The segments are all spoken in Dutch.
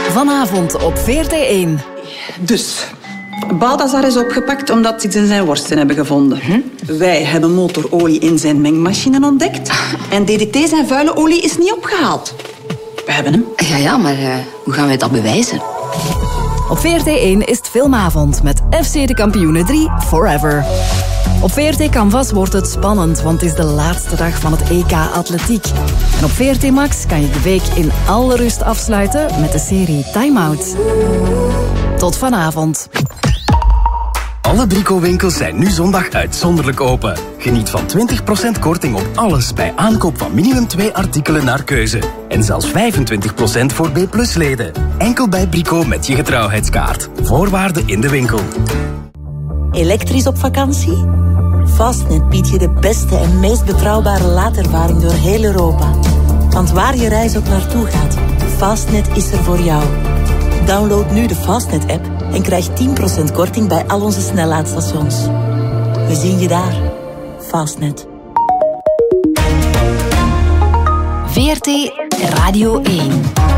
Vanavond op VRT1. Dus, Balthazar is opgepakt omdat ze iets in zijn worsten hebben gevonden. Wij hebben motorolie in zijn mengmachine ontdekt. En DDT, zijn vuile olie, is niet opgehaald. We hebben hem. Ja, maar hoe gaan wij dat bewijzen? Op VRT1 is het filmavond met FC de Kampioenen 3 Forever. Op VRT Canvas wordt het spannend, want het is de laatste dag van het EK Atletiek. En op VRT Max kan je de week in alle rust afsluiten met de serie Time Out. Tot vanavond. Alle Brico-winkels zijn nu zondag uitzonderlijk open. Geniet van 20% korting op alles bij aankoop van minimum 2 artikelen naar keuze. En zelfs 25% voor B+-leden. Enkel bij Brico met je getrouwheidskaart. Voorwaarden in de winkel. Elektrisch op vakantie? Fastnet biedt je de beste en meest betrouwbare laadervaring door heel Europa. Want waar je reis ook naartoe gaat, Fastnet is er voor jou. Download nu de Fastnet-app en krijg 10% korting bij al onze snellaadstations. We zien je daar. Fastnet. VRT Radio 1.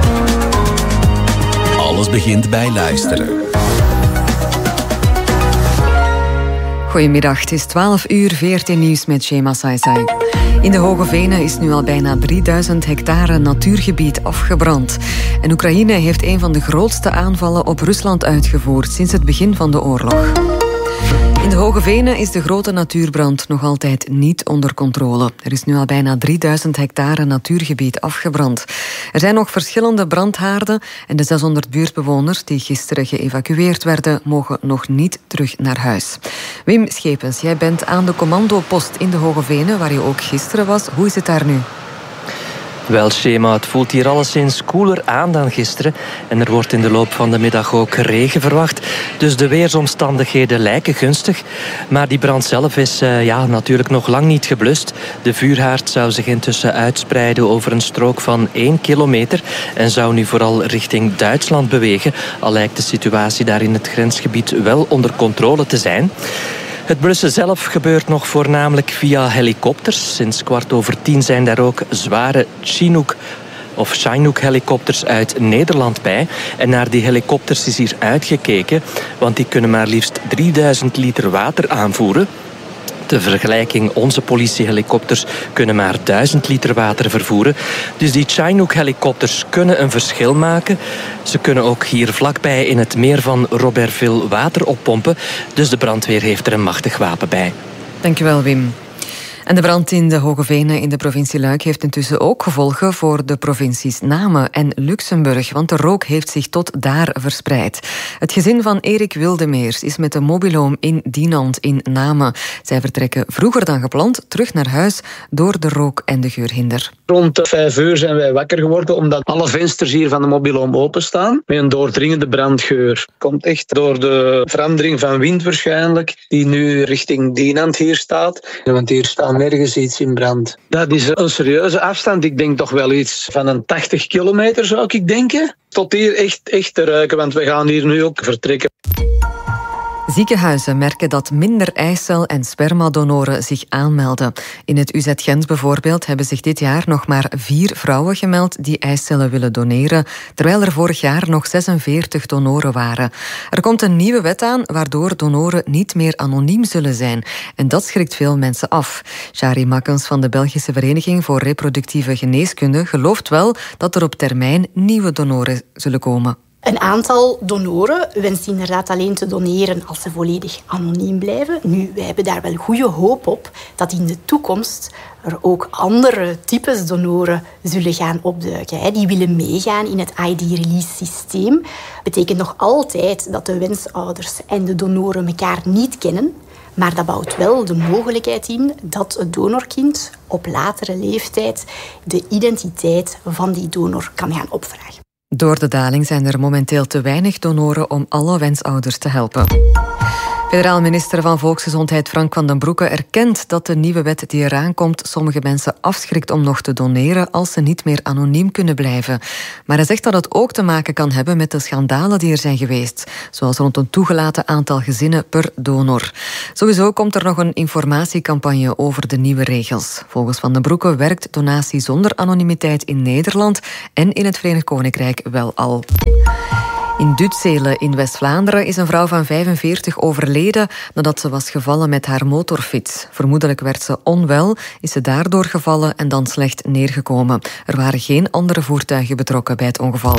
Alles begint bij luisteren. Goedemiddag, het is 12 uur, VRT Nieuws met Shema Saisai. In de Hoge Venen is nu al bijna 3000 hectare natuurgebied afgebrand. En Oekraïne heeft een van de grootste aanvallen op Rusland uitgevoerd sinds het begin van de oorlog. In de Hoge Venen is de grote natuurbrand nog altijd niet onder controle. Er is nu al bijna 3000 hectare natuurgebied afgebrand. Er zijn nog verschillende brandhaarden en de 600 buurtbewoners die gisteren geëvacueerd werden, mogen nog niet terug naar huis. Wim Schepens, jij bent aan de commandopost in de Hoge Venen, waar je ook gisteren was. Hoe is het daar nu? Wel, Schema, het voelt hier alleszins koeler aan dan gisteren. En er wordt in de loop van de middag ook regen verwacht. Dus de weersomstandigheden lijken gunstig. Maar die brand zelf is natuurlijk nog lang niet geblust. De vuurhaard zou zich intussen uitspreiden over een strook van 1 kilometer. En zou nu vooral richting Duitsland bewegen. Al lijkt de situatie daar in het grensgebied wel onder controle te zijn. Het blussen zelf gebeurt nog voornamelijk via helikopters. Sinds 10:15 zijn daar ook zware Chinook-helikopters uit Nederland bij. En naar die helikopters is hier uitgekeken, want die kunnen maar liefst 3000 liter water aanvoeren. Ter vergelijking, onze politiehelikopters kunnen maar 1000 liter water vervoeren. Dus die Chinook-helikopters kunnen een verschil maken. Ze kunnen ook hier vlakbij in het meer van Robertville water oppompen. Dus de brandweer heeft er een machtig wapen bij. Dankjewel, Wim. En de brand in de Hoge Venen in de provincie Luik heeft intussen ook gevolgen voor de provincies Namen en Luxemburg, want de rook heeft zich tot daar verspreid. Het gezin van Erik Wildemeers is met de mobiloom in Dinant in Namen. Zij vertrekken vroeger dan gepland terug naar huis door de rook en de geurhinder. Rond 5 uur zijn wij wakker geworden omdat alle vensters hier van de mobiloom openstaan met een doordringende brandgeur. Komt echt door de verandering van wind waarschijnlijk, die nu richting Dinant hier staat. Want hier staan nergens iets in brand. Dat is een serieuze afstand. Ik denk toch wel iets van een 80 kilometer zou ik denken. Tot hier echt te ruiken, want we gaan hier nu ook vertrekken. Ziekenhuizen merken dat minder eicel- en spermadonoren zich aanmelden. In het UZ Gent bijvoorbeeld hebben zich dit jaar nog maar 4 vrouwen gemeld die eicellen willen doneren, terwijl er vorig jaar nog 46 donoren waren. Er komt een nieuwe wet aan waardoor donoren niet meer anoniem zullen zijn. En dat schrikt veel mensen af. Shari Makkens van de Belgische Vereniging voor Reproductieve Geneeskunde gelooft wel dat er op termijn nieuwe donoren zullen komen. Een aantal donoren wenst inderdaad alleen te doneren als ze volledig anoniem blijven. Nu, wij hebben daar wel goede hoop op dat in de toekomst er ook andere types donoren zullen gaan opduiken. Die willen meegaan in het ID-release-systeem. Betekent nog altijd dat de wensouders en de donoren elkaar niet kennen. Maar dat bouwt wel de mogelijkheid in dat het donorkind op latere leeftijd de identiteit van die donor kan gaan opvragen. Door de daling zijn er momenteel te weinig donoren om alle wensouders te helpen. Federaal minister van Volksgezondheid Frank van den Broeke erkent dat de nieuwe wet die eraan komt sommige mensen afschrikt om nog te doneren als ze niet meer anoniem kunnen blijven. Maar hij zegt dat het ook te maken kan hebben met de schandalen die er zijn geweest, zoals rond een toegelaten aantal gezinnen per donor. Sowieso komt er nog een informatiecampagne over de nieuwe regels. Volgens Van den Broeke werkt donatie zonder anonimiteit in Nederland en in het Verenigd Koninkrijk wel al. In Dutzelen in West-Vlaanderen is een vrouw van 45 overleden nadat ze was gevallen met haar motorfiets. Vermoedelijk werd ze onwel, is ze daardoor gevallen en dan slecht neergekomen. Er waren geen andere voertuigen betrokken bij het ongeval.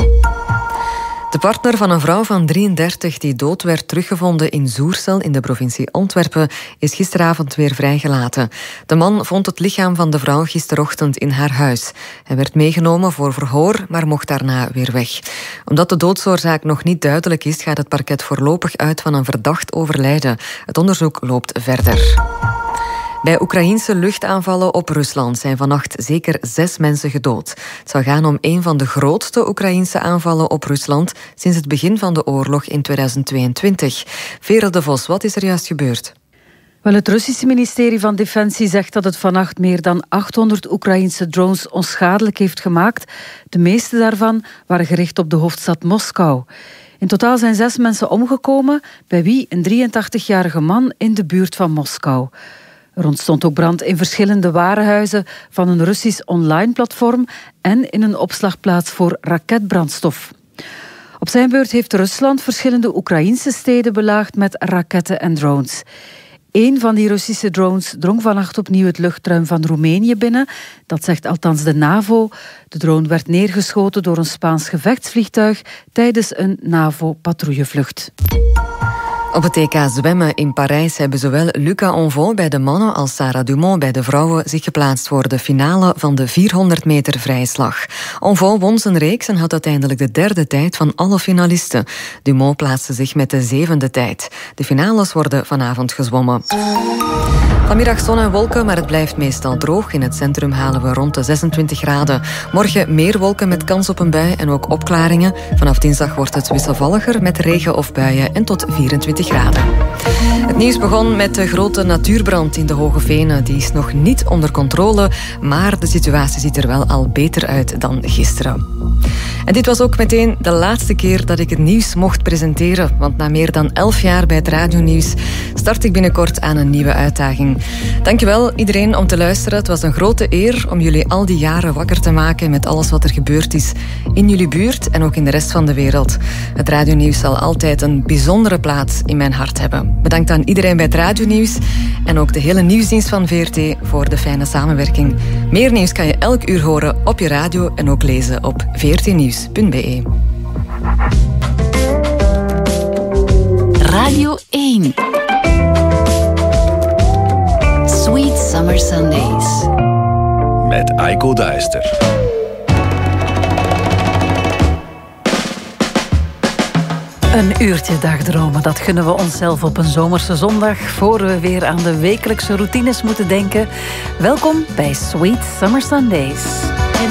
De partner van een vrouw van 33 die dood werd teruggevonden in Zoersel in de provincie Antwerpen is gisteravond weer vrijgelaten. De man vond het lichaam van de vrouw gisterochtend in haar huis. Hij werd meegenomen voor verhoor, maar mocht daarna weer weg. Omdat de doodsoorzaak nog niet duidelijk is, gaat het parket voorlopig uit van een verdacht overlijden. Het onderzoek loopt verder. Bij Oekraïense luchtaanvallen op Rusland zijn vannacht zeker 6 mensen gedood. Het zou gaan om een van de grootste Oekraïense aanvallen op Rusland sinds het begin van de oorlog in 2022. Veerle de Vos, wat is er juist gebeurd? Wel, het Russische ministerie van Defensie zegt dat het vannacht meer dan 800 Oekraïense drones onschadelijk heeft gemaakt. De meeste daarvan waren gericht op de hoofdstad Moskou. In totaal zijn 6 mensen omgekomen, bij wie een 83-jarige man in de buurt van Moskou. Er ontstond ook brand in verschillende warenhuizen van een Russisch online-platform en in een opslagplaats voor raketbrandstof. Op zijn beurt heeft Rusland verschillende Oekraïnse steden belaagd met raketten en drones. Eén van die Russische drones drong vannacht opnieuw het luchtruim van Roemenië binnen. Dat zegt althans de NAVO. De drone werd neergeschoten door een Spaans gevechtsvliegtuig tijdens een NAVO-patrouillevlucht. Op het EK zwemmen in Parijs hebben zowel Luca Onvon bij de mannen als Sarah Dumont bij de vrouwen zich geplaatst voor de finale van de 400 meter vrije slag. Onvon won zijn reeks en had uiteindelijk de 3e tijd van alle finalisten. Dumont plaatste zich met de 7e tijd. De finales worden vanavond gezwommen. Vanmiddag zon en wolken, maar het blijft meestal droog. In het centrum halen we rond de 26 graden. Morgen meer wolken met kans op een bui en ook opklaringen. Vanaf dinsdag wordt het wisselvalliger met regen of buien en tot 24 graden. Het nieuws begon met de grote natuurbrand in de Hoge Venen. Die is nog niet onder controle, maar de situatie ziet er wel al beter uit dan gisteren. En dit was ook meteen de laatste keer dat ik het nieuws mocht presenteren. Want na meer dan 11 jaar bij het radionieuws start ik binnenkort aan een nieuwe uitdaging. Dankjewel iedereen om te luisteren. Het was een grote eer om jullie al die jaren wakker te maken met alles wat er gebeurd is in jullie buurt en ook in de rest van de wereld. Het radionieuws zal altijd een bijzondere plaats in mijn hart hebben. Bedankt aan iedereen bij het radionieuws en ook de hele nieuwsdienst van VRT voor de fijne samenwerking. Meer nieuws kan je elk uur horen op je radio en ook lezen op vrtnieuws.be. Radio 1. Sweet Summer Sundays. Met Aiko Duister. Een uurtje dagdromen, dat gunnen we onszelf op een zomerse zondag, voor we weer aan de wekelijkse routines moeten denken. Welkom bij Sweet Summer Sundays.